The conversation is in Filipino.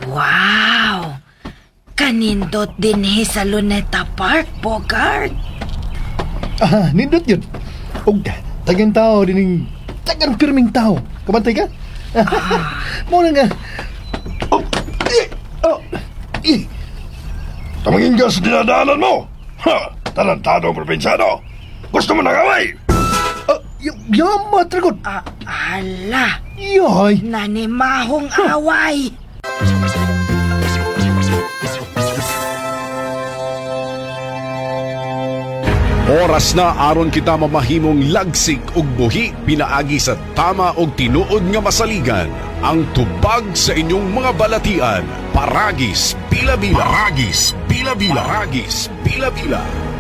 Wow! Kanindot din sa Luneta Park, Bogart. Nindot yun. O, tagang tao din, tagang pirming tao. Kabantay ka? Muna nga. Tamangin ka sa dinadaanan mo! Ha! Talentado ang propinsyano! Gusto mo nang away? Yamat, Ragot. Ala! Yay! Nanimahong away! Oras na aron kita mamahimong lagsik ug buhi pinaagi sa tama og tinuod nga masaligan. Ang tubag sa inyong mga balatian. Paragis Bila-bila. Paragis Bila-bila. Paragis Bila-bila.